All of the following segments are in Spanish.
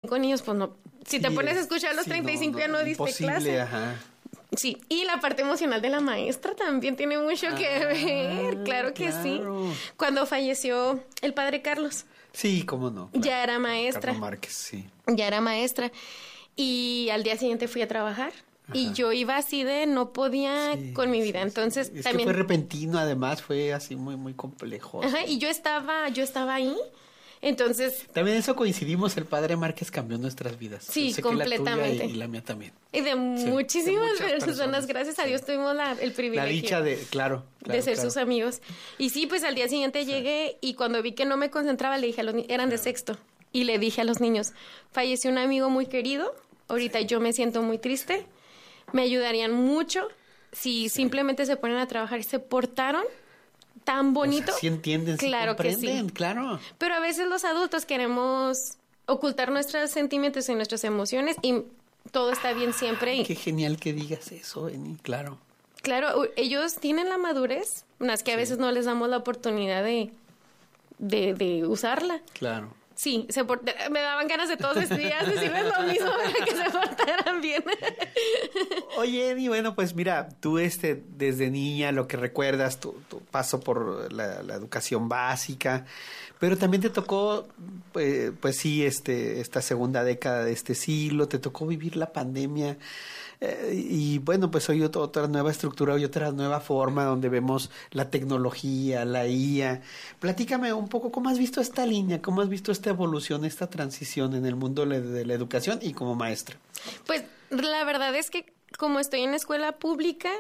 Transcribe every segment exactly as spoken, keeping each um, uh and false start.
cinco niños, pues no. Si Sí, te pones a es- escuchar los sí, treinta y cinco ya no diste imposible, clase. Ajá. Sí, y la parte emocional de la maestra también tiene mucho que Ah, ver, claro que claro. sí. Cuando falleció el padre Carlos, Sí, cómo no. claro. ya era maestra, Carlos Márquez, sí. ya era maestra, y al día siguiente fui a trabajar, y Ajá. yo iba así de no podía Sí, con mi sí, vida, sí. entonces Es también... que fue repentino, además, fue así muy, muy complejo. Ajá, y yo estaba, yo estaba ahí, entonces... También eso coincidimos, el padre Márquez cambió nuestras vidas. Sí, Sé que la tuya completamente. y, y la mía también. Y de muchísimas de muchas personas, personas, gracias a sí. Dios tuvimos la, el privilegio. La dicha de, claro, claro de ser claro. sus amigos. Y sí, pues al día siguiente llegué y cuando vi que no me concentraba, le dije a los niños, eran de sexto, y le dije a los niños, falleció un amigo muy querido, ahorita Sí. yo me siento muy triste, me ayudarían mucho si Sí. simplemente se ponen a trabajar y se portaron tan bonito. O sea, sí entienden, sí Claro que comprenden, sí. claro. Pero a veces los adultos queremos ocultar nuestros sentimientos y nuestras emociones y todo está bien siempre. Y Qué genial que digas eso, Eni, claro. claro, u- ellos tienen la madurez, más que a Sí. veces no les damos la oportunidad de, de, de usarla. Claro. Sí, se port- me daban ganas de todos estos días decirles lo mismo para que se portaran bien. Oye, Eni, bueno, pues mira, tú este, desde niña, lo que recuerdas, tu, tu paso por la, la educación básica, pero también te tocó, pues, pues sí, este, esta segunda década de este siglo, te tocó vivir la pandemia, eh, y bueno, pues hoy ot- otra nueva estructura y otra nueva forma donde vemos la tecnología, la I A. Platícame un poco, ¿cómo has visto esta línea? ¿Cómo has visto esta evolución, esta transición en el mundo le- de la educación y como maestra? Pues la verdad es que como estoy en escuela pública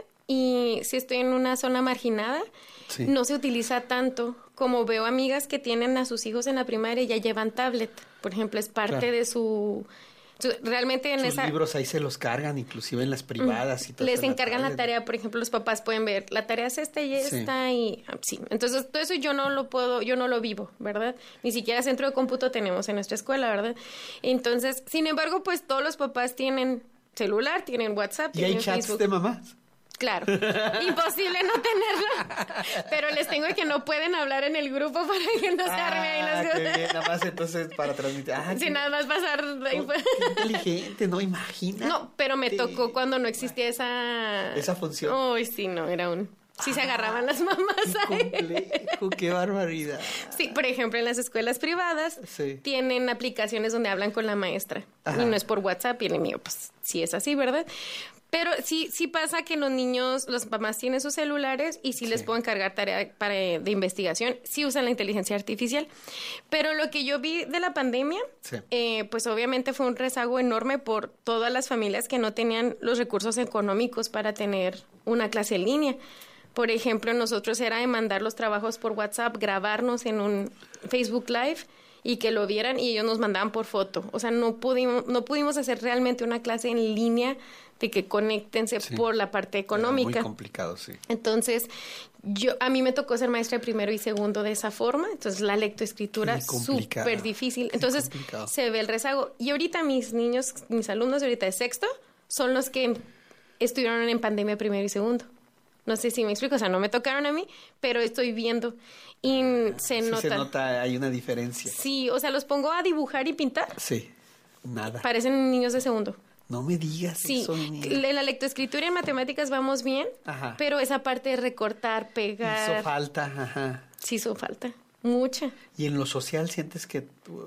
y si estoy en una zona marginada, Sí. no se utiliza tanto. Como veo amigas que tienen a sus hijos en la primaria y ya llevan tablet, por ejemplo, es parte Claro. de su... su- realmente en Sus esa... libros ahí se los cargan, inclusive en las privadas y todo Les eso en encargan la tablet. tarea, por ejemplo, los papás pueden ver, la tarea es esta y Sí. esta y ah, sí. Entonces, todo eso yo no lo puedo, yo no lo vivo, ¿verdad? Ni siquiera centro de cómputo tenemos en nuestra escuela, ¿verdad? Entonces, sin embargo, pues todos los papás tienen celular, tienen WhatsApp, ¿Y hay tienen chats Facebook. de mamás? Claro, imposible no tenerlo, pero les tengo que no pueden hablar en el grupo para que no se arme ahí Ah, las qué cosas. bien, nada más entonces para transmitir. Ah, Sin qué- nada más pasar la qué info. inteligente, ¿no? Imagina. No, pero me tocó cuando no existía esa... Esa función. Uy, sí, no, era un... Sí se agarraban las mamás Qué ahí. complejo, qué barbaridad. Sí, por ejemplo, en las escuelas privadas Sí. tienen aplicaciones donde hablan con la maestra. Ajá. Y no es por WhatsApp y el mío, pues sí es así, ¿verdad? Pero sí, sí pasa que los niños, los mamás tienen sus celulares y sí, les Sí. puedo encargar tarea para, de investigación, sí usan la inteligencia artificial. Pero lo que yo vi de la pandemia, Sí. eh, pues obviamente fue un rezago enorme por todas las familias que no tenían los recursos económicos para tener una clase en línea. Por ejemplo, nosotros era de mandar los trabajos por WhatsApp, grabarnos en un Facebook Live y que lo vieran y ellos nos mandaban por foto. O sea, no pudimos, no pudimos hacer realmente una clase en línea de que conéctense Sí. por la parte económica. Muy complicado, sí. Entonces, yo a mí me tocó ser maestra de primero y segundo de esa forma, entonces la lectoescritura Qué complicado, súper difícil. qué Entonces, complicado. se ve el rezago. Y ahorita mis niños, mis alumnos de ahorita de sexto, son los que estuvieron en pandemia primero y segundo. No sé si me explico, o sea, no me tocaron a mí, pero estoy viendo y se Sí nota. se nota, hay una diferencia. Sí, o sea, los pongo a dibujar y pintar, Sí, nada. parecen niños de segundo. No me digas Sí, eso, Eni. en la lectoescritura y en matemáticas vamos bien, Ajá. pero esa parte de recortar, pegar, Hizo falta, ajá. sí hizo falta, mucha. Y en lo social sientes que tú...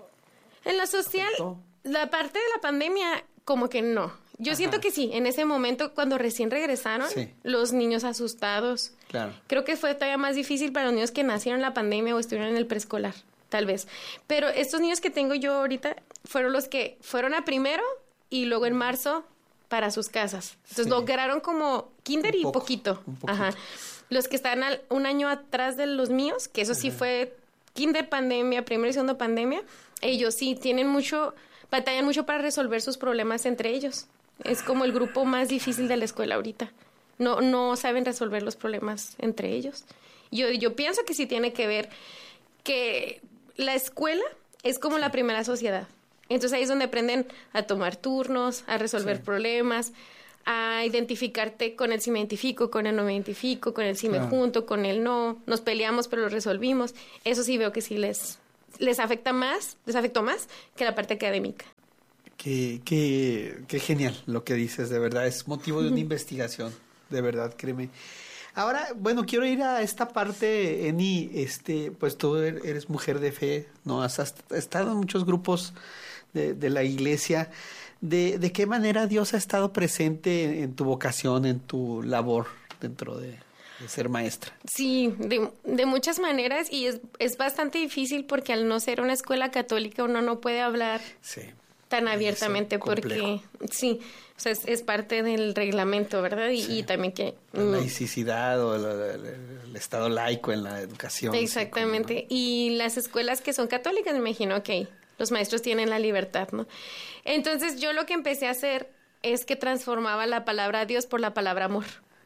En lo social, ¿Afectó? la parte de la pandemia, como que no. Yo Ajá. siento que sí, en ese momento, cuando recién regresaron, Sí. los niños asustados. Claro. Creo que fue todavía más difícil para los niños que nacieron en la pandemia o estuvieron en el preescolar, tal vez. Pero estos niños que tengo yo ahorita fueron los que fueron a primero y luego en marzo para sus casas. Entonces Sí. lograron como kinder Un y poco, poquito. un poquito. Ajá. Los que están al- un año atrás de los míos, que eso sí fue kinder pandemia, primero y segundo pandemia, ellos sí tienen mucho, batallan mucho para resolver sus problemas entre ellos. Es como el grupo más difícil de la escuela ahorita. No, no saben resolver los problemas entre ellos. Yo, yo pienso que sí tiene que ver que la escuela es como la primera sociedad. Entonces ahí es donde aprenden a tomar turnos, a resolver Sí. problemas, a identificarte con el si me identifico, con el no me identifico, con el si me Claro. junto, con el no. Nos peleamos pero lo resolvimos. Eso sí veo que sí les, les afecta más, les afectó más que la parte académica. Qué, qué, qué genial lo que dices, de verdad, es motivo de una investigación, de verdad, créeme. Ahora, bueno, quiero ir a esta parte, Eni, este, pues tú eres mujer de fe, ¿no? Has, has estado en muchos grupos de, de la iglesia. ¿De, ¿De qué manera Dios ha estado presente en, en tu vocación, en tu labor dentro de, de ser maestra? Sí, de, de muchas maneras, y es, es bastante difícil porque al no ser una escuela católica uno no puede hablar sí. tan abiertamente porque sí, o sea, es, es parte del reglamento, ¿verdad? Y, sí. y también que... La laicidad o el, el, el estado laico en la educación. Exactamente. Sí, ¿no? Y las escuelas que son católicas, me imagino, ok, los maestros tienen la libertad, ¿no? Entonces yo lo que empecé a hacer es que transformaba la palabra Dios por la palabra amor.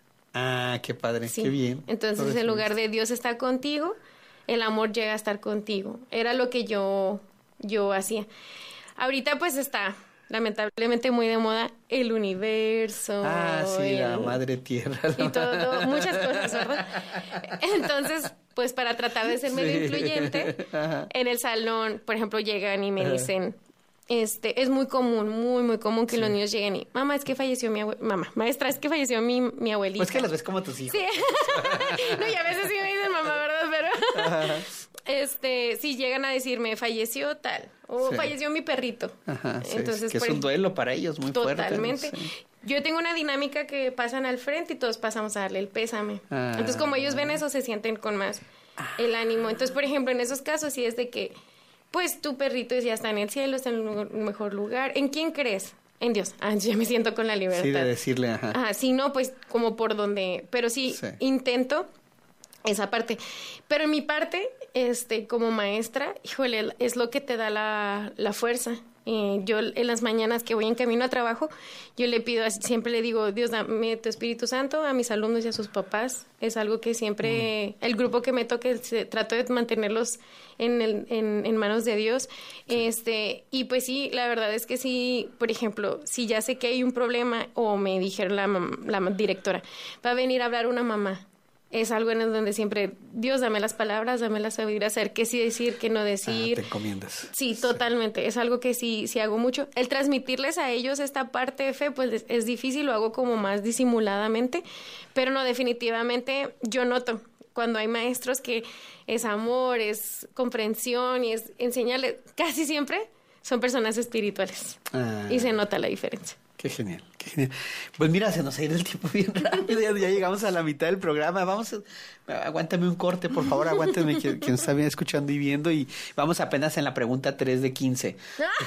Ah, qué padre, sí. qué bien. Entonces en lugar de Dios está contigo, el amor llega a estar contigo. Era lo que yo, yo hacía. Ahorita pues está lamentablemente muy de moda el universo. Ah, sí, el... la madre tierra. La y todo, todo, muchas cosas, ¿verdad? Entonces, pues para tratar de ser medio sí. influyente, ajá. en el salón, por ejemplo, llegan y me ajá. dicen, este, es muy común, muy, muy común que sí. los niños lleguen y, mamá, es que falleció mi abuelita, mamá, maestra, es que falleció mi, mi abuelita. Pues que los ves como tus hijos. Sí. No, y a veces sí me dicen mamá, ¿verdad? Pero... Ajá. Este, si llegan a decirme, falleció tal, o sí. falleció mi perrito. Ajá, sí, entonces, que es un duelo para ellos muy totalmente. fuerte. Sí. Yo tengo una dinámica que pasan al frente y todos pasamos a darle el pésame. Ah. Entonces, como ellos ven eso, se sienten con más ah. el ánimo. Entonces, por ejemplo, en esos casos, sí es de que, pues, tu perrito ya está en el cielo, está en un mejor lugar. ¿En quién crees? En Dios. Ah, yo me siento con la libertad. Sí, de decirle, ajá. Ajá, si no, pues, como por donde... Pero sí, sí. intento... esa parte. Pero en mi parte, este, como maestra, híjole, es lo que te da la, la fuerza. Eh, yo en las mañanas que voy en camino a trabajo, yo le pido, siempre le digo, Dios, dame tu Espíritu Santo a mis alumnos y a sus papás. Es algo que siempre, mm. el grupo que me toque, se, trato de mantenerlos en, el, en, en manos de Dios. Sí. Este, y pues sí, la verdad es que sí, por ejemplo, si ya sé que hay un problema, o me dijeron la, la directora, va a venir a hablar una mamá. Es algo en donde siempre, Dios, dame las palabras, dame la sabiduría, saber qué sí decir, qué no decir. Ah, te encomiendas. Sí, totalmente. Sí. Es algo que sí, sí hago mucho. El transmitirles a ellos esta parte de fe, pues es, es difícil, lo hago como más disimuladamente, pero no, definitivamente yo noto cuando hay maestros que es amor, es comprensión y es enseñarles, casi siempre son personas espirituales. Ah. Y se nota la diferencia. Qué genial, qué genial. Pues mira, se nos ha ido el tiempo bien rápido, ya, ya llegamos a la mitad del programa. Vamos, a, aguántame un corte, por favor, aguántame quien, quien está bien escuchando y viendo, y vamos apenas en la pregunta tres de quince.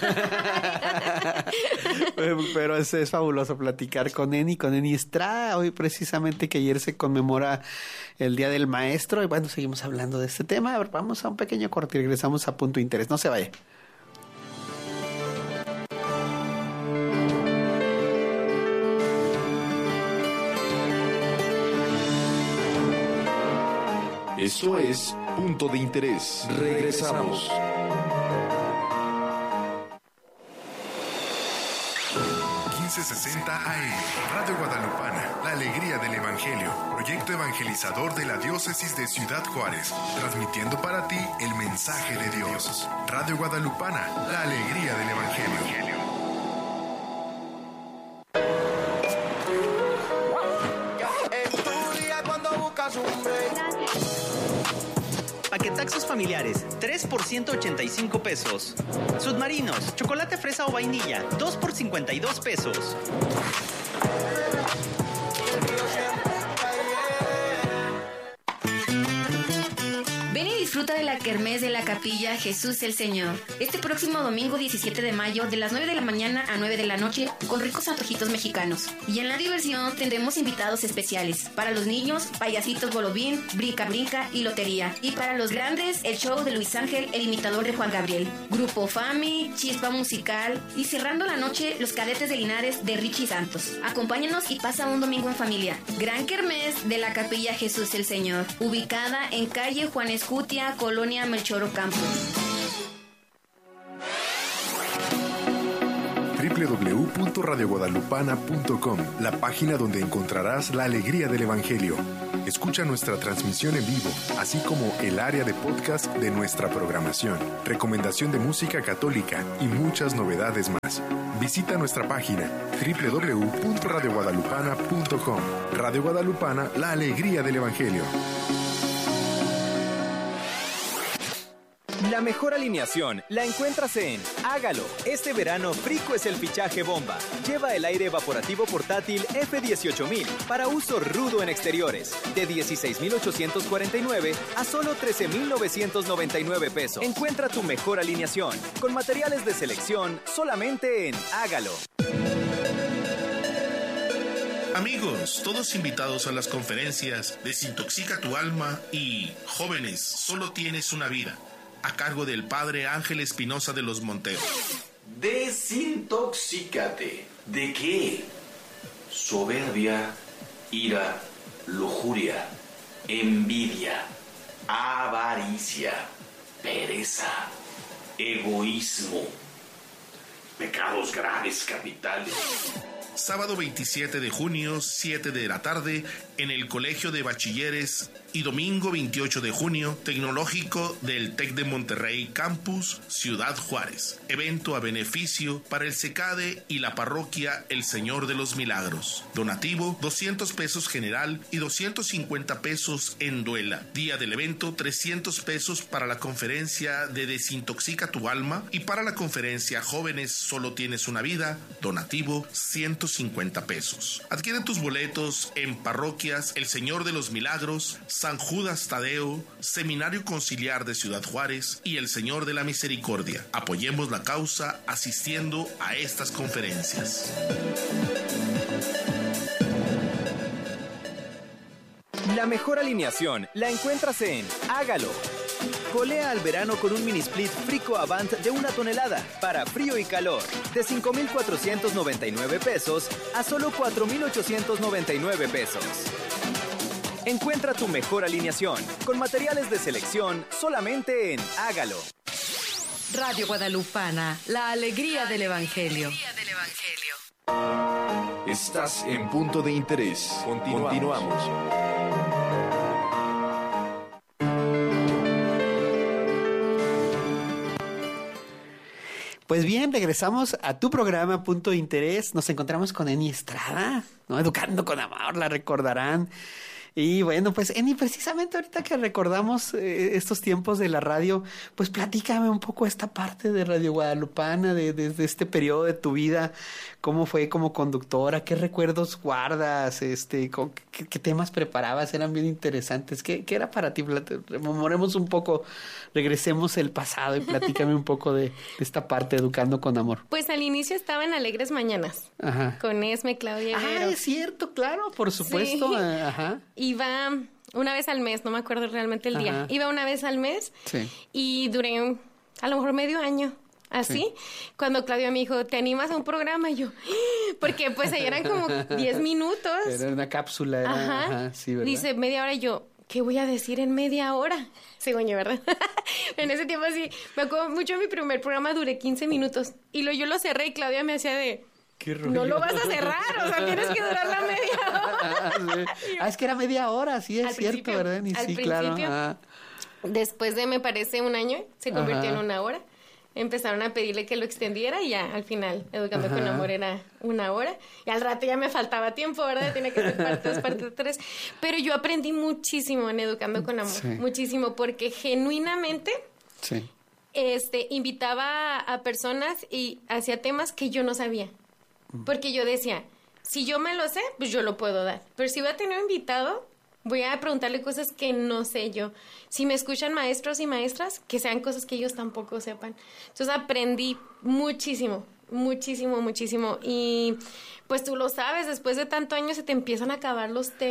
Pero es, es fabuloso platicar con Eni, con Eni Estrada, hoy precisamente que ayer se conmemora el Día del Maestro, y bueno, seguimos hablando de este tema. A ver, vamos a un pequeño corte y regresamos a Punto de Interés. No se vaya. Esto es Punto de Interés. Regresamos. quince sesenta A M, Radio Guadalupana, la alegría del Evangelio, proyecto evangelizador de la diócesis de Ciudad Juárez, transmitiendo para ti el mensaje de Dios. Radio Guadalupana, la alegría del Evangelio. Paquetaxos familiares, tres por ciento ochenta y cinco pesos. Submarinos, chocolate fresa o vainilla, dos por cincuenta y dos pesos. Ven y disfruta de la kermés de la Capilla Jesús el Señor. Este próximo domingo diecisiete de mayo, de las nueve de la mañana a nueve de la noche, con ricos antojitos mexicanos. Y en la diversión tendremos invitados especiales. Para los niños, payasitos bolobín, brinca brinca y lotería. Y para los grandes, el show de Luis Ángel, el imitador de Juan Gabriel. Grupo Fami, chispa musical. Y cerrando la noche, los cadetes de Linares de Richie Santos. Acompáñanos y pasa un domingo en familia. Gran kermés de la Capilla Jesús el Señor, ubicada en calle Juan Escutia, Colonia Melchor Ocampo. doble u doble u w w punto radio guadalupana punto com, la página donde encontrarás la alegría del Evangelio. Escucha nuestra transmisión en vivo, así como el área de podcast de nuestra programación, recomendación de música católica y muchas novedades más. Visita nuestra página w w w punto radio guadalupana punto com. Radio Guadalupana, la alegría del Evangelio. La mejor alineación la encuentras en Hágalo. Este verano, Frico es el fichaje bomba. Lleva el aire evaporativo portátil F dieciocho mil para uso rudo en exteriores. De dieciséis mil ochocientos cuarenta y nueve a solo trece mil novecientos noventa y nueve pesos. Encuentra tu mejor alineación con materiales de selección solamente en Hágalo. Amigos, todos invitados a las conferencias Desintoxica tu alma y Jóvenes, solo tienes una vida, a cargo del Padre Ángel Espinosa de los Monteros. Desintoxícate. ¿De qué? Soberbia, ira, lujuria, envidia, avaricia, pereza, egoísmo, pecados graves capitales. Sábado veintisiete de junio, siete de la tarde, en el Colegio de Bachilleres, y domingo veintiocho de junio, Tecnológico del TEC de Monterrey Campus, Ciudad Juárez. Evento a beneficio para el CECADE y la parroquia El Señor de los Milagros. Donativo, doscientos pesos general y doscientos cincuenta pesos en duela. Día del evento, trescientos pesos para la conferencia de Desintoxica tu alma y para la conferencia Jóvenes, solo tienes una vida, donativo, ciento cincuenta pesos. Adquiere tus boletos en parroquias El Señor de los Milagros, San Judas Tadeo, Seminario Conciliar de Ciudad Juárez y El Señor de la Misericordia. Apoyemos la causa asistiendo a estas conferencias. La mejor alineación la encuentras en Hágalo. Golea al verano con un mini split Frico Avant de una tonelada para frío y calor, de cinco mil cuatrocientos noventa y nueve pesos a solo cuatro mil ochocientos noventa y nueve pesos. Encuentra tu mejor alineación con materiales de selección solamente en Hágalo. Radio Guadalupana, la alegría del Evangelio. Estás en Punto de Interés. Continuamos. Continuamos. Pues bien, regresamos a tu programa Punto de Interés. Nos encontramos con Eni Estrada, ¿no? Educando con amor, la recordarán. Y bueno, pues Eni, precisamente ahorita que recordamos eh, estos tiempos de la radio, pues platícame un poco esta parte de Radio Guadalupana, de, de, de este periodo de tu vida, cómo fue como conductora, qué recuerdos guardas, este, con, qué, qué temas preparabas, eran bien interesantes, qué, qué era para ti, rememoremos un poco, regresemos el pasado y platícame un poco de, de esta parte Educando con Amor. Pues al inicio estaba en Alegres Mañanas, Ajá. con Esme, Claudia. Ah, Herrero. Es cierto, claro, por supuesto, sí. Ajá. Iba una vez al mes, no me acuerdo realmente el día. Ajá. Iba una vez al mes sí. y duré un, a lo mejor medio año así. Sí. Cuando Claudio me dijo, ¿te animas a un programa? Y yo, porque pues ahí eran como diez minutos. Era una cápsula. Era, ajá. Ajá, sí, ¿verdad? Dice media hora y yo, ¿qué voy a decir en media hora? Según yo, ¿verdad? En ese tiempo así, me acuerdo mucho de mi primer programa, duré quince minutos. Y lo, yo lo cerré y Claudia me hacía de... No lo vas a cerrar, o sea, tienes que durar la media hora. Sí. Ah, es que era media hora, sí, es al cierto, ¿verdad? Ni sí, principio, claro. Ah. Después de, me parece, un año, se convirtió Ajá. en una hora. Empezaron a pedirle que lo extendiera y ya, al final, Educando Ajá. con Amor era una hora. Y al rato ya me faltaba tiempo, ¿verdad? Tenía que hacer parte dos, parte tres. Pero yo aprendí muchísimo en Educando con Amor. Sí. Muchísimo, porque genuinamente... Sí. Este, invitaba a personas y hacía temas que yo no sabía. Porque yo decía, si yo me lo sé, pues yo lo puedo dar. Pero si voy a tener un invitado, voy a preguntarle cosas que no sé yo. Si me escuchan maestros y maestras, que sean cosas que ellos tampoco sepan. Entonces aprendí muchísimo, muchísimo, muchísimo. Y pues tú lo sabes, después de tantos años se te empiezan a acabar los temas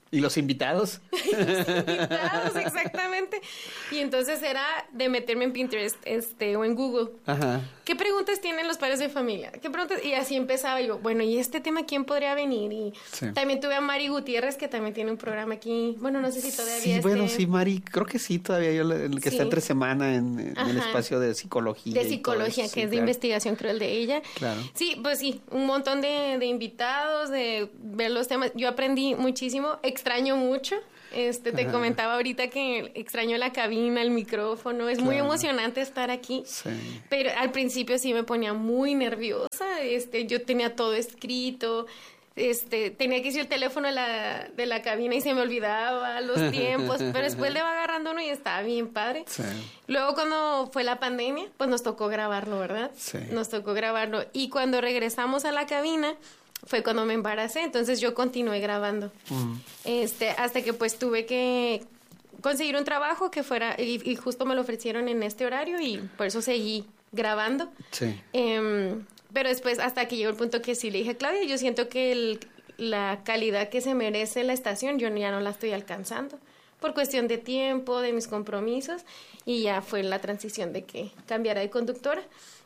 ¿Y los invitados? Los invitados, exactamente. Y entonces era de meterme en Pinterest este, o en Google. Ajá. ¿Qué preguntas tienen los padres de familia? ¿Qué preguntas? Y así empezaba yo, bueno, ¿y este tema quién podría venir? Y sí. también tuve a Mari Gutiérrez, que también tiene un programa aquí. Bueno, no sé si todavía Sí, esté... bueno, sí, Mari, creo que sí, todavía yo, el que Sí. está entre semana en, en el Ajá. espacio de psicología. De y todo psicología, eso, que sí, es de claro. investigación, creo, el de ella. Claro. Sí, pues sí, un montón de, de invitados, de ver los temas. Yo aprendí muchísimo, extraño mucho. Este, te Ajá. comentaba ahorita que extraño la cabina, el micrófono. Es muy Claro. emocionante estar aquí. Sí. Pero al principio sí me ponía muy nerviosa. Este, yo tenía todo escrito. Este, tenía que decir el teléfono de la, de la cabina y se me olvidaba los tiempos. Pero después le va agarrando uno y estaba bien padre. Sí. Luego cuando fue la pandemia, pues nos tocó grabarlo, ¿verdad? Sí. Nos tocó grabarlo. Y cuando regresamos a la cabina, fue cuando me embaracé. Entonces yo continué grabando. Mm. Este, hasta que pues tuve que conseguir un trabajo que fuera, y, y justo me lo ofrecieron en este horario y por eso seguí grabando. Sí. Em, pero después, hasta que llegó el punto que sí le dije, Claudia, yo siento que el- la calidad que se merece la estación, yo ya no la estoy alcanzando. Por cuestión de tiempo, de mis compromisos, y ya fue la transición de que cambiara de conductora.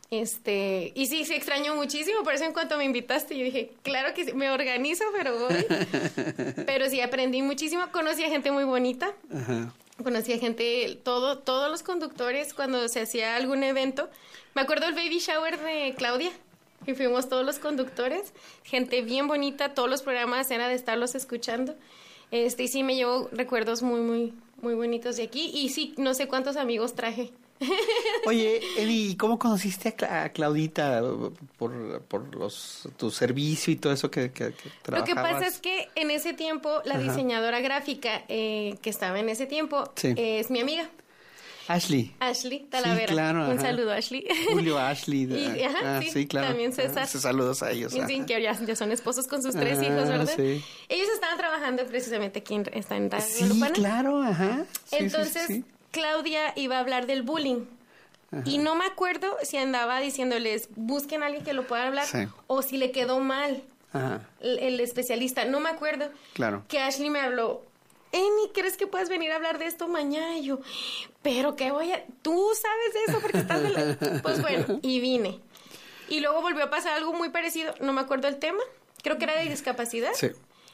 Este, y sí, sí extraño muchísimo, por eso en cuanto me invitaste, yo dije, claro que sí, me organizo, pero voy. Pero sí, aprendí muchísimo, conocí a gente muy bonita. Ajá. Conocí a gente, todo, todos los conductores, cuando se hacía algún evento. Me acuerdo del baby shower de Claudia, que fuimos todos los conductores. Gente bien bonita, todos los programas era de estarlos escuchando. Este, y sí me llevo recuerdos muy, muy, muy bonitos de aquí. Y sí, no sé cuántos amigos traje. Oye, Eni, ¿cómo conociste a, Cla- a Claudita por, por los, tu servicio y todo eso que, que, que Lo que trabajabas? pasa es que en ese tiempo, la Ajá. diseñadora gráfica eh, que estaba en ese tiempo Sí. eh, es mi amiga. Ashley. Ashley Talavera. Sí, claro. Un ajá. saludo, Ashley. Julio, Ashley. Y- ajá, ah, sí, sí, claro. también César. Ah, saludos a ellos. Y sí, ajá. que ya, ya son esposos con sus tres Ah, hijos, ¿verdad? sí. Ellos estaban trabajando precisamente aquí en, está en Radio Sí, Guadalupana. claro, ajá. Sí, sí, Entonces, sí. Claudia iba a hablar del bullying. Ajá. Y no me acuerdo si andaba diciéndoles, busquen a alguien que lo pueda hablar, Sí. o si le quedó mal Ajá, el, el especialista. No me acuerdo. claro. Que Ashley me habló, Eni, ¿crees que puedes venir a hablar de esto mañana? Y yo, pero qué voy a... Tú sabes de eso porque estás de la... Pues bueno, y vine. Y luego volvió a pasar algo muy parecido, no me acuerdo el tema, creo que era de discapacidad. Sí.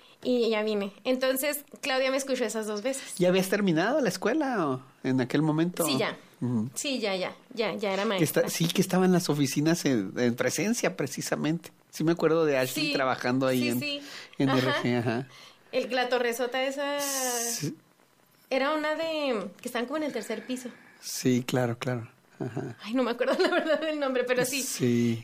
Y ya vine. Entonces, Claudia me escuchó esas dos veces. ¿Ya habías terminado la escuela o en aquel momento? Sí, ya. Ujú. Sí, ya, ya, ya, ya era Que maestra. está- sí, que estaban las oficinas en, en presencia, precisamente. Sí me acuerdo de Ashley Sí, trabajando ahí sí, en, sí. en Ajá. R G, ajá. El, la torresota esa... Sí, Era una de... que estaban como en el tercer piso. sí, claro, claro. Ajá. Ay, no me acuerdo la verdad del nombre, pero sí. Sí.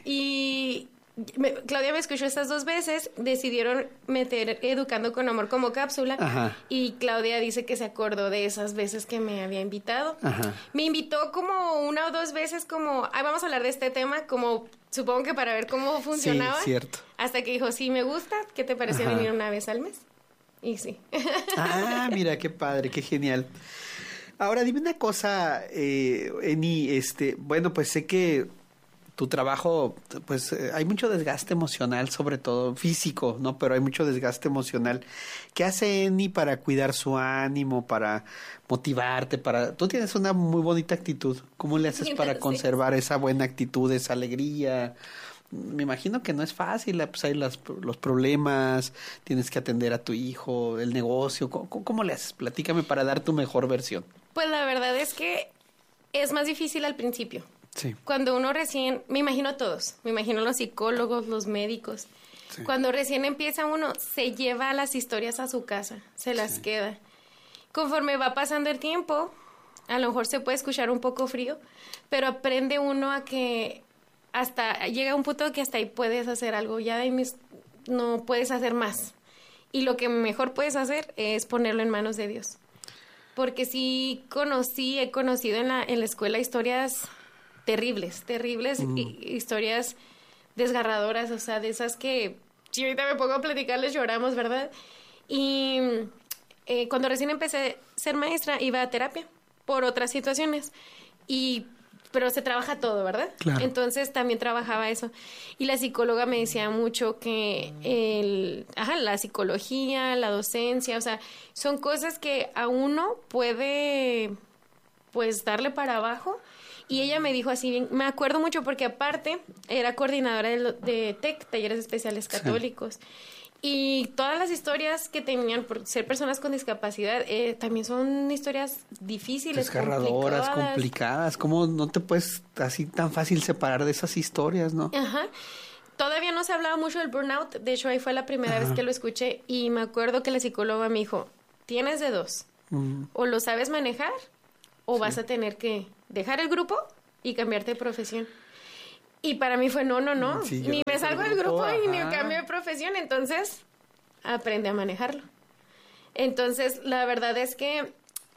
Y me- Claudia me escuchó estas dos veces, decidieron meter Educando con Amor como cápsula. Ajá. Y Claudia dice que se acordó de esas veces que me había invitado. Ajá. Me invitó como una o dos veces como, ay, vamos a hablar de este tema, como supongo que para ver cómo funcionaba. Sí, cierto. Hasta que dijo, sí, me gusta, ¿qué te parece Ajá. venir una vez al mes? Y sí. Ah, mira, qué padre, qué genial. Ahora, dime una cosa, eh, Eni, este, bueno, pues sé que tu trabajo, pues eh, hay mucho desgaste emocional, sobre todo físico, ¿no? Pero hay mucho desgaste emocional. ¿Qué hace Eni para cuidar su ánimo, para motivarte, para... Tú tienes una muy bonita actitud. ¿Cómo le haces Sí, para sí. conservar esa buena actitud, esa alegría? Me imagino que no es fácil, pues hay las, los problemas, tienes que atender a tu hijo, el negocio. ¿Cómo, cómo le haces? Platícame para dar tu mejor versión. Pues la verdad es que es más difícil al principio. Sí. Cuando uno recién, me imagino a todos, me imagino a los psicólogos, los médicos. Sí. Cuando recién empieza uno, se lleva las historias a su casa, se las Sí. queda. Conforme va pasando el tiempo, a lo mejor se puede escuchar un poco frío, pero aprende uno a que hasta llega un punto que hasta ahí puedes hacer algo, ya de ahí mis- no puedes hacer más. Y lo que mejor puedes hacer es ponerlo en manos de Dios. Porque sí conocí, he conocido en la, en la escuela historias terribles, terribles, hi- historias desgarradoras, o sea, de esas que si ahorita me pongo a platicarles lloramos, ¿verdad? Y eh, cuando recién empecé a ser maestra iba a terapia por otras situaciones y pero se trabaja todo, ¿verdad? Claro. Entonces también trabajaba eso. Y la psicóloga me decía mucho que el, ajá, la psicología, la docencia, o sea, son cosas que a uno puede, pues, darle para abajo. Y ella me dijo así, bien, me acuerdo mucho porque aparte era coordinadora de, de T E C, Talleres Especiales Católicos. Sí. Y todas las historias que tenían por ser personas con discapacidad eh, también son historias difíciles, desgarradoras, complicadas. complicadas. ¿Cómo no te puedes así tan fácil separar de esas historias, no? Ajá. Todavía no se hablaba mucho del burnout. De hecho, ahí fue la primera Ajá. vez que lo escuché. Y me acuerdo que la psicóloga me dijo, tienes de dos. Uh-huh. O lo sabes manejar o sí. vas a tener que dejar el grupo y cambiarte de profesión. Y para mí fue, no, no, no, sí, ni me salgo del grupo, grupo y ni cambio de profesión, entonces aprende a manejarlo. Entonces, la verdad es que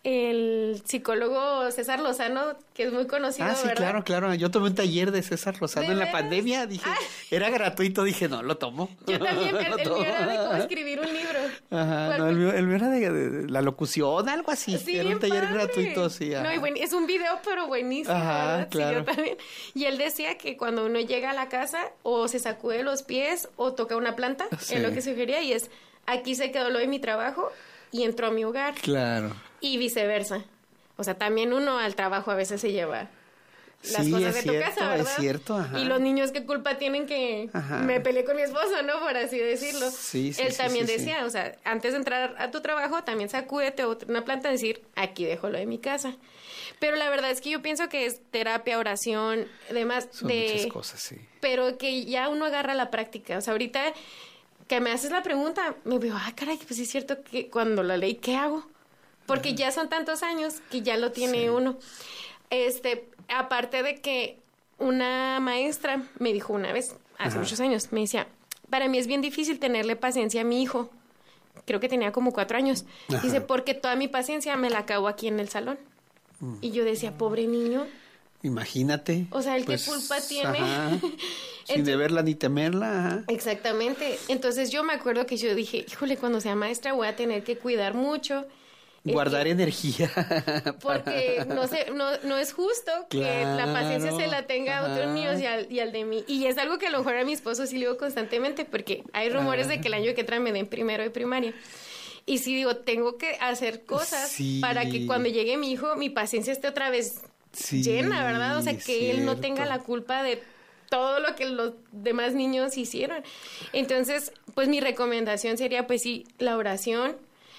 el psicólogo César Lozano, que es muy conocido, Ah, sí, ¿verdad? claro, claro. Yo tomé un taller de César Lozano en la pandemia, dije, Ay. era gratuito, dije, no, lo tomo. Yo también, el, el mío era de cómo escribir un libro. Ajá, no, el mío, el mío era de, de, de la locución, algo así. Sí, era un taller padre. gratuito, sí. Ajá. No, y buen, es un video, pero buenísimo, Ajá, ¿verdad? claro. Sí, yo también. Y él decía que cuando uno llega a la casa, o se sacude los pies, o toca una planta, sí. es lo que sugería, y es, aquí se quedó lo de mi trabajo, y entró a mi hogar. Claro. Y viceversa. O sea, también uno al trabajo a veces se lleva las sí, cosas de cierto, tu casa, ¿verdad? Es cierto, ajá. Y los niños, ¿qué culpa tienen que ajá. me peleé con mi esposo, no? Por así decirlo. Sí, sí, Él sí, también sí, decía, sí. o sea, antes de entrar a tu trabajo, también sacúdete una planta y decir, aquí dejo lo de mi casa. Pero la verdad es que yo pienso que es terapia, oración, además Son de... muchas cosas, sí. Pero que ya uno agarra la práctica. O sea, ahorita que me haces la pregunta, me veo, ah, caray, pues sí es cierto que cuando la leí, ¿qué hago? Porque Ajá. ya son tantos años que ya lo tiene sí. uno. Este, aparte de que una maestra me dijo una vez, hace Ajá. muchos años, me decía, para mí es bien difícil tenerle paciencia a mi hijo. Creo que tenía como cuatro años. Ajá. Dice, porque toda mi paciencia me la acabo aquí en el salón. Mm. Y yo decía, pobre niño. Imagínate. O sea, ¿el pues, qué culpa tiene? Sin Entonces, deberla ni temerla. Ajá. Exactamente. Entonces yo me acuerdo que yo dije, híjole, cuando sea maestra voy a tener que cuidar mucho. Guardar que, energía. Porque no sé, no, no es justo que claro, la paciencia se la tenga a otros niños y al, y al de mí. Y es algo que a lo mejor a mi esposo sí le digo constantemente, porque hay rumores ajá. de que el año que trae me den primero de primaria. Y sí digo, tengo que hacer cosas sí. para que cuando llegue mi hijo, mi paciencia esté otra vez sí, llena, ¿verdad? O sea, que cierto. Él no tenga la culpa de todo lo que los demás niños hicieron. Entonces, pues mi recomendación sería, pues sí, la oración.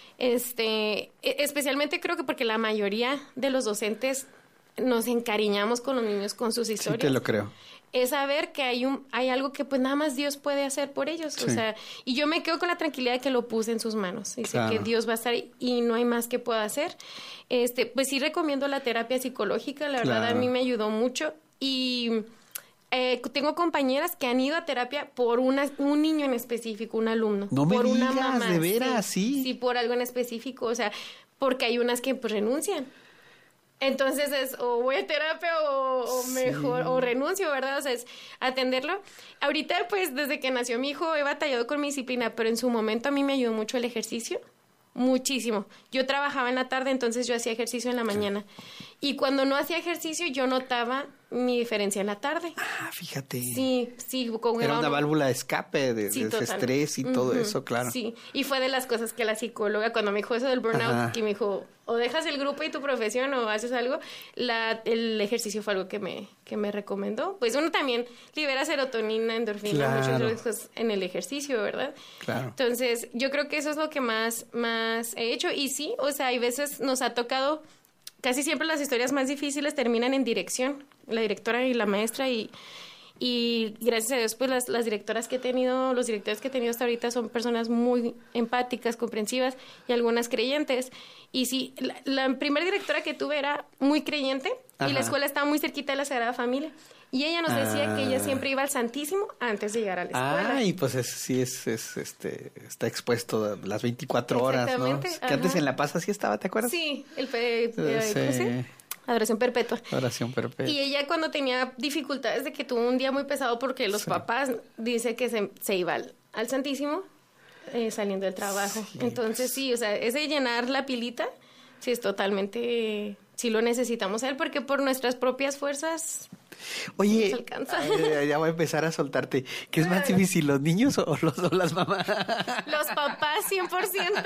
Este, especialmente creo que porque la mayoría de los docentes nos encariñamos con los niños, con sus historias. Sí, te lo creo. Es saber que hay un, hay algo que pues nada más Dios puede hacer por ellos. Sí. O sea, y yo me quedo con la tranquilidad de que lo puse en sus manos. Y claro. sé que Dios va a estar ahí y no hay más que pueda hacer. Este, pues sí recomiendo la terapia psicológica, la verdad claro. a mí me ayudó mucho. Y eh, tengo compañeras que han ido a terapia por una, un niño en específico, un alumno. No me por digas, una mamá, de veras, sí, sí. Sí, por algo en específico, o sea, porque hay unas que pues renuncian. Entonces es o voy a terapia o, o mejor, sí. o renuncio, ¿verdad? O sea, es atenderlo. Ahorita, pues, desde que nació mi hijo he batallado con mi disciplina, pero en su momento a mí me ayudó mucho el ejercicio. Muchísimo. Yo trabajaba en la tarde, entonces yo hacía ejercicio en la mañana. Y cuando no hacía ejercicio, yo notaba mi diferencia en la tarde. Ah, fíjate. Sí, sí. Con Era una válvula de escape de, sí, de ese estrés y uh-huh. todo eso, claro. Sí, y fue de las cosas que la psicóloga, cuando me dijo eso del burnout, Ajá. que me dijo, o dejas el grupo y tu profesión o haces algo, la, el ejercicio fue algo que me, que me recomendó. Pues uno también libera serotonina, endorfina, claro. muchas cosas en el ejercicio, ¿verdad? Claro. Entonces, yo creo que eso es lo que más, más he hecho. Y sí, o sea, hay veces nos ha tocado, casi siempre las historias más difíciles terminan en dirección, la directora y la maestra, y, y gracias a Dios, pues las, las directoras que he tenido, los directores que he tenido hasta ahorita son personas muy empáticas, comprensivas y algunas creyentes. Y sí, la, la primera directora que tuve era muy creyente Ajá. y la escuela estaba muy cerquita de la Sagrada Familia. Y ella nos decía ah. que ella siempre iba al Santísimo antes de llegar a la escuela. Ah, y pues es, sí es, es, este, está expuesto las veinticuatro horas, ¿no? Que Ajá. antes en La Paz así estaba, ¿te acuerdas? Sí, el eh, eh, ¿cómo se? Adoración perpetua. Adoración perpetua. Y ella cuando tenía dificultades de que tuvo un día muy pesado porque los sí. papás dice que se, se iba al, al Santísimo eh, saliendo del trabajo. Sí, Entonces pues. sí, o sea, ese llenar la pilita sí es totalmente sí lo necesitamos a él, porque por nuestras propias fuerzas Oye, no se alcanza. ay, ya voy a empezar a soltarte. ¿Qué es más difícil, los niños o, los, o las mamás? Los papás, cien por ciento.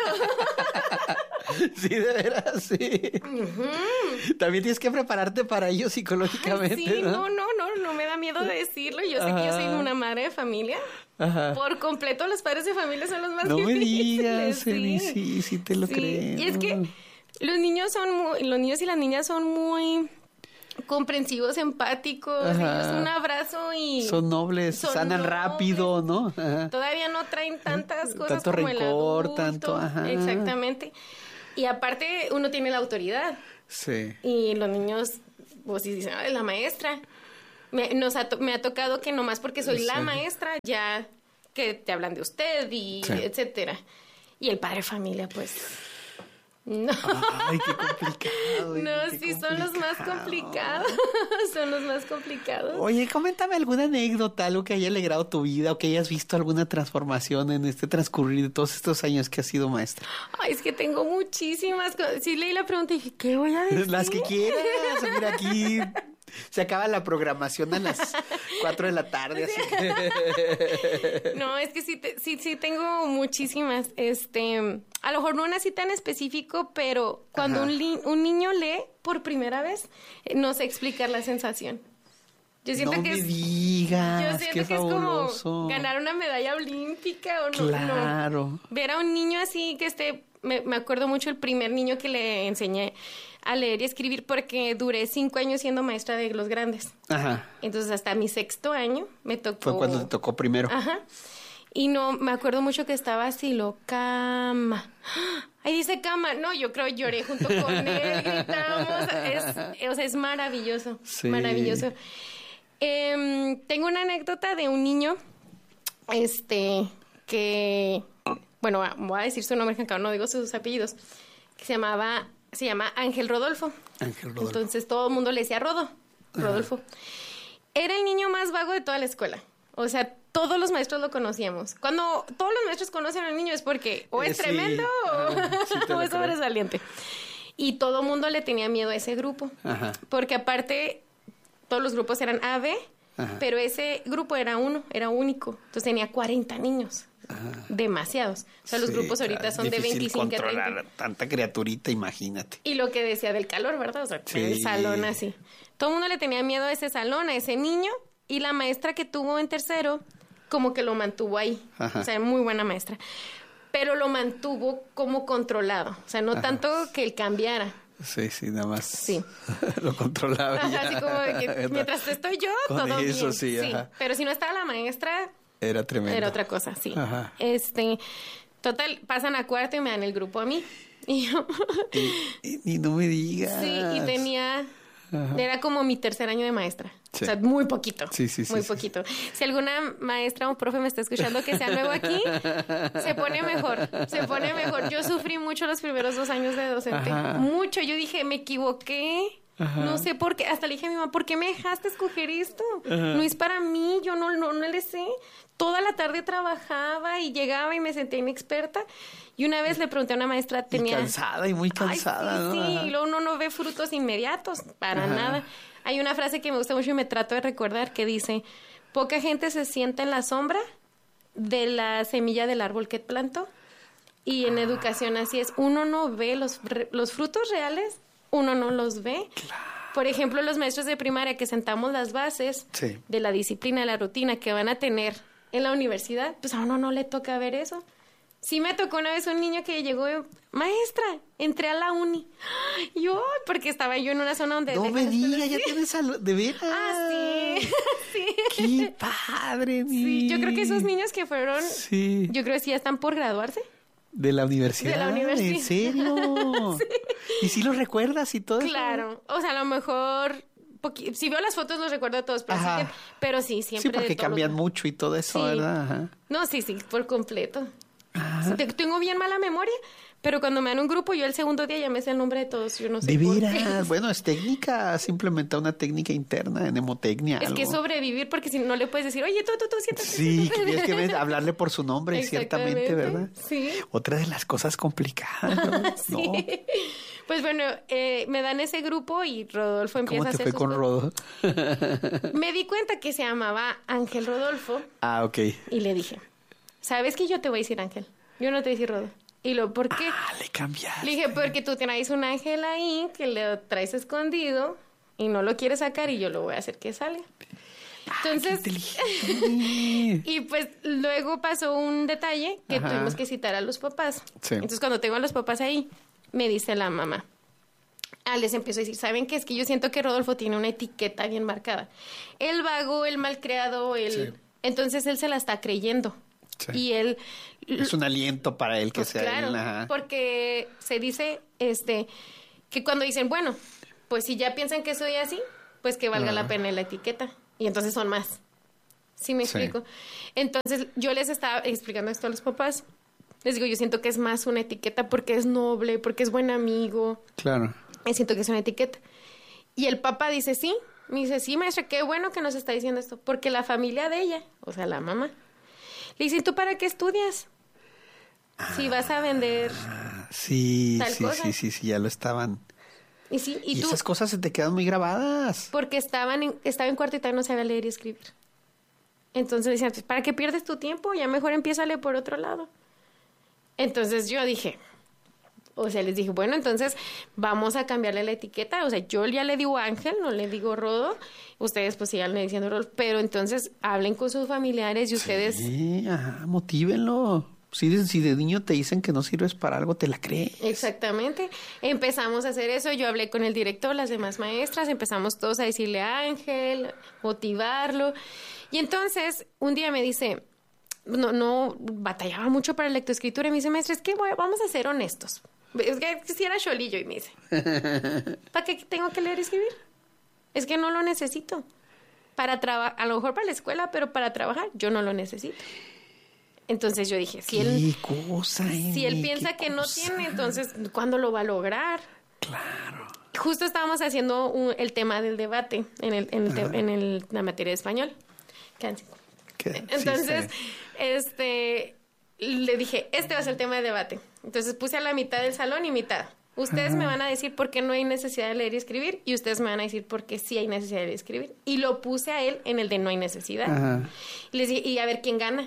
Sí, de veras, sí. Uh-huh. También tienes que prepararte para ellos psicológicamente. Ay, sí, ¿no? no, no, no, no me da miedo de decirlo. Yo sé Ajá. que yo soy una madre de familia. Ajá. Por completo, los padres de familia son los más no difíciles. No me digas, sí. sí, sí te lo sí. creo. Y es que los niños son muy, los niños y las niñas son muy comprensivos, empáticos, ellos un abrazo y... Son nobles, son sanan nobles. rápido, ¿no? Ajá. Todavía no traen tantas cosas tanto como rencor, el adulto. tanto, ajá. Exactamente. Y aparte uno tiene la autoridad. Sí. Y los niños, pues si dicen, ay, la maestra. Me, nos ha to- me ha tocado que nomás porque soy sí. la maestra, ya que te hablan de usted y sí. etcétera. Y el padre de familia, pues... No. Ay, qué complicado. No, qué sí, complicado. son los más complicados. Son los más complicados. Oye, coméntame alguna anécdota, algo que haya alegrado tu vida o que hayas visto alguna transformación en este transcurrir de todos estos años que has sido maestra. Ay, es que tengo muchísimas cosas. Sí, leí la pregunta y dije, ¿qué voy a decir? Las que quieras. Mira, aquí se acaba la programación a las cuatro de la tarde. Así. No, es que sí, te, sí, sí tengo muchísimas. Este, a lo mejor no una así tan específico, pero cuando un, li- un niño lee por primera vez, no sé explicar la sensación. Yo siento no que me es, digas, yo siento qué que fabuloso. Es como ganar una medalla olímpica o no. Claro. No. Ver a un niño así que esté, me, me acuerdo mucho el primer niño que le enseñé a leer y escribir porque duré cinco años siendo maestra de los grandes. Ajá. Entonces hasta mi sexto año me tocó. Fue cuando te tocó primero. Ajá. Y no, me acuerdo mucho que estaba así, lo cama. Ahí dice cama. No, yo creo lloré junto con él, gritamos. Es, o sea, es maravilloso. Sí. Maravilloso. Eh, tengo una anécdota de un niño, este, que, bueno, voy a decir su nombre, que no digo sus apellidos, que se llamaba, se llama Ángel Rodolfo. Ángel Rodolfo. Entonces todo el mundo le decía Rodo, Rodolfo. Ajá. Era el niño más vago de toda la escuela. O sea, todos los maestros lo conocíamos. Cuando todos los maestros conocen al niño es porque o es sí. tremendo Ajá, sí o es sobresaliente. Y todo el mundo le tenía miedo a ese grupo. Ajá. Porque aparte, todos los grupos eran A, B, Ajá. pero ese grupo era uno, era único. Entonces tenía cuarenta niños. Ajá. Demasiados. O sea, los sí, grupos ahorita claro, son de veinticinco a treinta. Tanta criaturita, imagínate. Y lo que decía del calor, ¿verdad? O sea, sí. el salón así. Todo el mundo le tenía miedo a ese salón, a ese niño. Y la maestra que tuvo en tercero, como que lo mantuvo ahí. Ajá. O sea, muy buena maestra. Pero lo mantuvo como controlado. O sea, no Ajá. tanto que él cambiara. Sí, sí, nada más. Sí. Lo controlaba. Ajá, así como de que mientras estoy yo, con todo eso, bien. Sí, sí. Pero si no estaba la maestra... Era tremendo. Era otra cosa, sí. Ajá. Este, total, pasan a cuarto y me dan el grupo a mí. Y yo... y, y, y no me digas. Sí, y tenía... Ajá. Era como mi tercer año de maestra. Sí. O sea, muy poquito. Sí, sí, sí. Muy sí, poquito. Sí. Si alguna maestra o profe me está escuchando que sea nuevo aquí, se pone mejor. Se pone mejor. Yo sufrí mucho los primeros dos años de docente. Ajá. Mucho. Yo dije, me equivoqué. Ajá. No sé por qué. Hasta le dije a mi mamá, ¿por qué me dejaste escoger esto? Ajá. No es para mí. Yo no, no, no le sé. Toda la tarde trabajaba y llegaba y me sentía inexperta. Y una vez le pregunté a una maestra, tenía... Y cansada y muy cansada, Ay, sí, ¿no? sí, Ajá. y luego uno no ve frutos inmediatos, para Ajá. nada. Hay una frase que me gusta mucho y me trato de recordar que dice, poca gente se sienta en la sombra de la semilla del árbol que plantó. Y en ah. educación así es, uno no ve los, los frutos reales, uno no los ve. Claro. Por ejemplo, los maestros de primaria que sentamos las bases sí. de la disciplina, de la rutina que van a tener en la universidad, pues a uno no le toca ver eso. Sí me tocó una vez un niño que llegó, maestra, entré a la uni. Yo, porque estaba yo en una zona donde... No me digas, ya tienes salud, de veras. Ah, sí, sí. Qué padre, mi. Sí, yo creo que esos niños que fueron, sí. yo creo que sí ya están por graduarse. De la universidad. De la universidad. ¿En serio? Sí. ¿Y si los recuerdas y todo claro. eso? Claro, o sea, a lo mejor... Poqu- si veo las fotos los recuerdo a todos, pero sí, que, pero sí siempre... Sí, porque cambian los... mucho y todo eso, sí. ¿verdad? Ajá. No, sí, sí, por completo. Ajá. Tengo bien mala memoria, pero cuando me dan un grupo, yo el segundo día ya me sé el nombre de todos, yo no sé ¿De por veras? qué. Bueno, es técnica, has implementado una técnica interna, mnemotecnia. Es algo. que sobrevivir, porque si no le puedes decir, oye, tú, tú, tú, siéntate. Sí, tienes que ver, hablarle por su nombre, ciertamente, ¿verdad? Sí. Otra de las cosas complicadas, ¿no? Sí. Pues bueno, eh, me dan ese grupo y Rodolfo empieza a hacer ¿Cómo te fue con cosas. Rodo? Me di cuenta que se llamaba Ángel Rodolfo. Ah, ok. Y le dije, ¿sabes que yo te voy a decir Ángel? Yo no te voy a decir Rodo. Y lo, ¿por qué? Ah, le cambiaste. Le dije, porque tú traes un ángel ahí que le traes escondido y no lo quieres sacar y yo lo voy a hacer que salga. Entonces, y pues luego pasó un detalle que Ajá. tuvimos que citar a los papás. Sí. Entonces, cuando tengo a los papás ahí, me dice la mamá. Ah, les empiezo a decir, ¿saben qué? Es que yo siento que Rodolfo tiene una etiqueta bien marcada. El vago, el malcriado, el... Sí. Entonces, él se la está creyendo. Sí. Y él... Es un aliento para él que Pues sea claro, él. Ajá. porque se dice este que cuando dicen, bueno, pues si ya piensan que soy así, pues que valga Ah. la pena la etiqueta. Y entonces son más. ¿Sí me Sí. explico? Entonces yo les estaba explicando esto a los papás. Les digo, yo siento que es más una etiqueta porque es noble, porque es buen amigo. Claro. Y siento que es una etiqueta. Y el papá dice, sí. Me dice, sí, maestra, qué bueno que nos está diciendo esto. Porque la familia de ella, o sea, la mamá, le dice, ¿tú para qué estudias? Si vas a vender... Ah, sí, Tal sí, cosa. sí, sí, sí, ya lo estaban. Y sí, y, Y, tú... esas cosas se te quedan muy grabadas. Porque estaban en, estaba en cuarto y tal, no sabía leer y escribir. Entonces decían, pues, ¿para qué pierdes tu tiempo? Ya mejor empiézale por otro lado. Entonces yo dije, o sea, les dije, bueno, entonces vamos a cambiarle la etiqueta. O sea, yo ya le digo Ángel, no le digo Rodo. Ustedes pues sigan diciendo Rodo. Pero entonces hablen con sus familiares y ustedes... Sí, ajá, motívenlo. Si de, si de niño te dicen que no sirves para algo, te la crees. Exactamente. Empezamos a hacer eso. Yo hablé con el director, las demás maestras. Empezamos todos a decirle a Ángel, motivarlo. Y entonces, un día me dice, no, no, batallaba mucho para la lectoescritura. Y me dice, maestra, es que voy- vamos a ser honestos. Es que si era cholillo. Y me dice, ¿para qué tengo que leer y escribir? Es que no lo necesito. Para trabajar, a lo mejor para la escuela, pero para trabajar, yo no lo necesito. Entonces yo dije, si él, Qué cosa, eh, si él qué piensa que no cosa. tiene, entonces, ¿cuándo lo va a lograr? Claro. Justo estábamos haciendo un- el tema del debate en, el, en, el te- en el- la materia de español. Quédense. Que- sí, Entonces, está bien. este, le dije, este va a ser el tema de debate. Entonces puse a la mitad del salón y mitad. Ustedes me van a decir por qué no hay necesidad de leer y escribir y ustedes me van a decir por qué sí hay necesidad de leer y escribir. Y lo puse a él en el de no hay necesidad. Ajá. Y les dije, y a ver quién gana.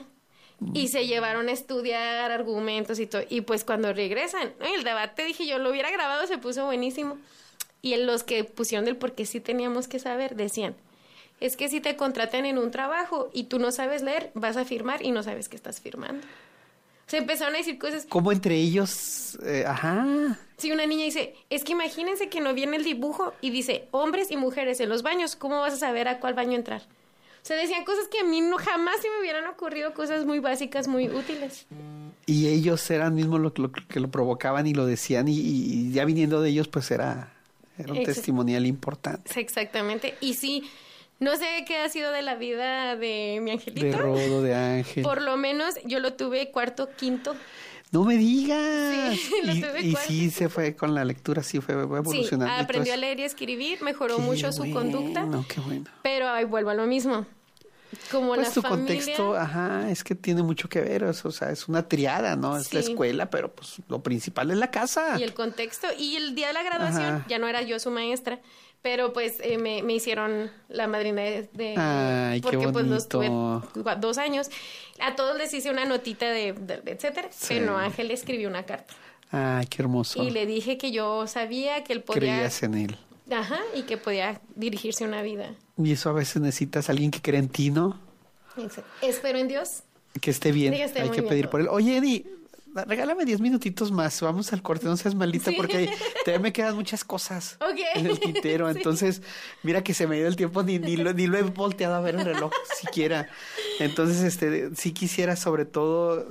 Y se llevaron a estudiar argumentos y todo. Y pues cuando regresan, ¿no? El debate, dije yo, lo hubiera grabado, se puso buenísimo. Y en los que pusieron del por qué sí teníamos que saber, decían, es que si te contratan en un trabajo y tú no sabes leer, vas a firmar y no sabes qué estás firmando. Se empezaron a decir cosas. Como entre ellos, eh, ajá. Si una niña dice, es que imagínense que no viene el dibujo y dice, hombres y mujeres en los baños, ¿cómo vas a saber a cuál baño entrar? O sea, decían cosas que a mí no, jamás se me hubieran ocurrido, cosas muy básicas, muy útiles. Y ellos eran mismos lo, lo que lo provocaban y lo decían y, y ya viniendo de ellos pues era, era un Exacto. testimonial importante. Exactamente. Y sí, no sé qué ha sido de la vida de mi angelito. De Rodo, de Ángel. Por lo menos yo lo tuve cuarto, quinto. No me digas. Sí, lo y tuve y cuarto. sí se fue con la lectura, sí fue, fue Sí, evolucionando. aprendió a leer y escribir, mejoró mucho su conducta. No, qué bueno. Pero ahí vuelvo a lo mismo. Como Pues la tu familia... contexto, ajá, es que tiene mucho que ver, es, o sea, es una triada, ¿no? Es la Sí. escuela, pero pues lo principal es la casa. Y el contexto. Y el día de la graduación, Ajá. ya no era yo su maestra, pero pues eh, me, me hicieron la madrina de... de- Ay, qué porque pues los tuve bonito. gua- dos años. A todos les hice una notita de, de- de etcétera, Sí. pero Ángel le escribió una carta. Ay, qué hermoso. Y le dije que yo sabía que él podía... Creías en él. Ajá, y que podía dirigirse una vida. Y eso a veces necesitas a alguien que cree en ti, ¿no? Exacto. Espero en Dios. Que esté bien, Sí, que esté hay muy que bien pedir todo. por él. Oye, Eddie, regálame diez minutitos más, vamos al corte, no seas maldita Sí. porque todavía me quedan muchas cosas Ok. en el tintero. Sí. Entonces, mira que se me dio el tiempo, ni, ni, lo, ni lo he volteado a ver el reloj siquiera. Entonces, este, sí quisiera sobre todo,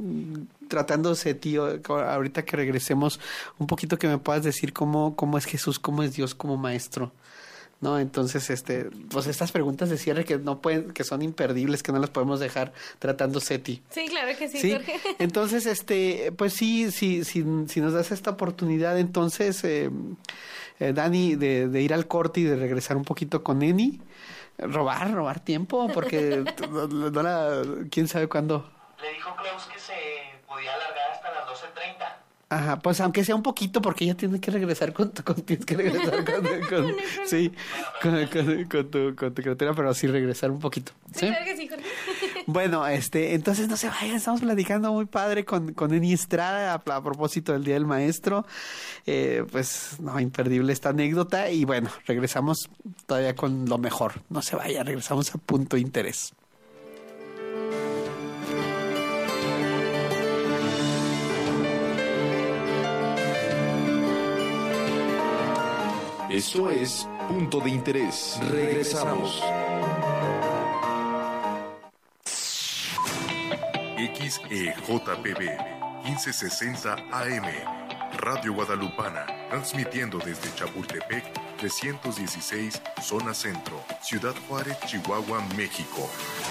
mm, tratándose, tío, ahorita que regresemos, un poquito que me puedas decir cómo, cómo es Jesús, cómo es Dios como maestro. ¿No? Entonces, este, pues estas preguntas de cierre que no pueden, que son imperdibles, que no las podemos dejar tratando SETI. Sí, claro que sí, Sí, Jorge. entonces, este, pues sí, sí, sí, si nos das esta oportunidad, entonces, eh, eh, Dani, de, de ir al corte y de regresar un poquito con Eni, robar, robar tiempo, porque no, no la, quién sabe cuándo. Le dijo Klaus que se podía alargar hasta las doce treinta. Ajá, pues aunque sea un poquito, porque ella tiene que regresar con tu, con, tienes que regresar con, con, con sí, con, con, con tu, con tu criatura, pero sí regresar un poquito. Sí, sí, claro que sí, Jorge. Bueno, este, entonces no se vayan, estamos platicando muy padre con, con Eni Estrada a, a propósito del Día del Maestro. Eh, pues, no, imperdible esta anécdota. Y bueno, regresamos todavía con lo mejor. No se vaya, regresamos a Punto de Interés. Esto es Punto de Interés. Regresamos. X E J P B quince sesenta A M Radio Guadalupana, transmitiendo desde Chapultepec trescientos dieciséis, zona centro, Ciudad Juárez, Chihuahua, México.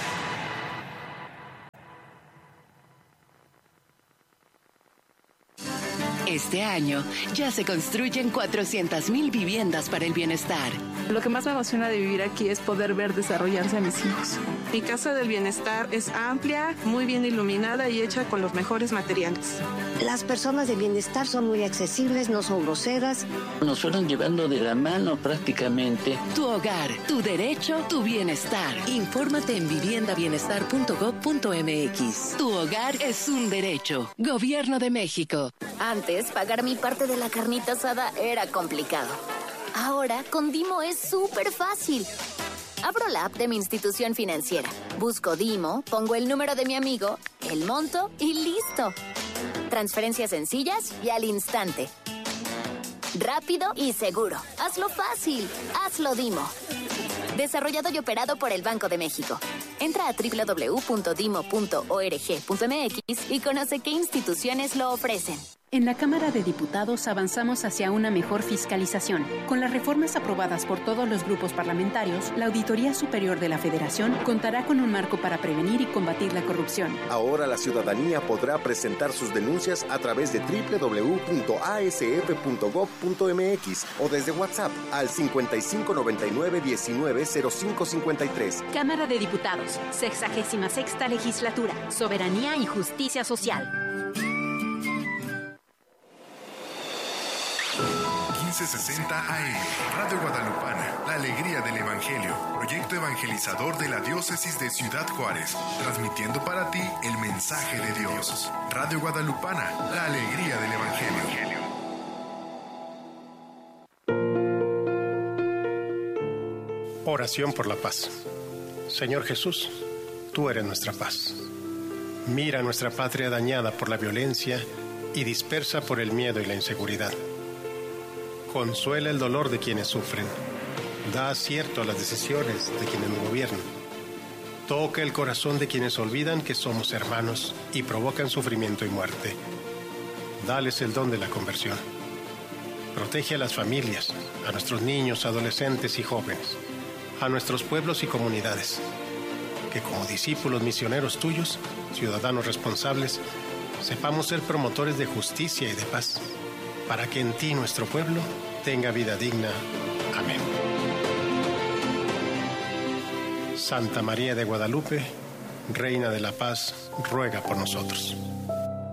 Este año ya se construyen cuatrocientas mil viviendas para el bienestar. Lo que más me emociona de vivir aquí es poder ver desarrollarse a mis hijos. Mi casa del bienestar es amplia, muy bien iluminada y hecha con los mejores materiales. Las personas de bienestar son muy accesibles, no son groseras. Nos fueron llevando de la mano prácticamente. Tu hogar, tu derecho, tu bienestar. Infórmate en vivienda bienestar punto gob punto eme equis. Tu hogar es un derecho. Gobierno de México. Antes, pagar mi parte de la carnita asada era complicado. Ahora, con Dimo es súper fácil. Abro la app de mi institución financiera, busco Dimo, pongo el número de mi amigo, el monto y listo. Transferencias sencillas y al instante. Rápido y seguro. Hazlo fácil. Hazlo Dimo. Desarrollado y operado por el Banco de México. Entra a doble u doble u doble u punto dimo punto org punto eme equis y conoce qué instituciones lo ofrecen. En la Cámara de Diputados avanzamos hacia una mejor fiscalización. Con las reformas aprobadas por todos los grupos parlamentarios, la Auditoría Superior de la Federación contará con un marco para prevenir y combatir la corrupción. Ahora la ciudadanía podrá presentar sus denuncias a través de doble u doble u doble u punto a ese efe punto gob punto eme equis o desde WhatsApp al cincuenta y cinco noventa y nueve diecinueve cero cinco cincuenta y tres. Cámara de Diputados, sexagésima sexta Legislatura, Soberanía y Justicia Social. quince sesenta A M, Radio Guadalupana, la alegría del Evangelio, proyecto evangelizador de la diócesis de Ciudad Juárez, transmitiendo para ti el mensaje de Dios. Radio Guadalupana, la alegría del Evangelio. Oración por la paz. Señor Jesús, tú eres nuestra paz. Mira nuestra patria dañada por la violencia y dispersa por el miedo y la inseguridad. Consuela el dolor de quienes sufren. Da acierto a las decisiones de quienes nos gobiernan. Toca el corazón de quienes olvidan que somos hermanos y provocan sufrimiento y muerte. Dales el don de la conversión. Protege a las familias, a nuestros niños, adolescentes y jóvenes, a nuestros pueblos y comunidades. Que como discípulos misioneros tuyos, ciudadanos responsables, sepamos ser promotores de justicia y de paz, para que en ti nuestro pueblo tenga vida digna. Amén. Santa María de Guadalupe, Reina de la Paz, ruega por nosotros.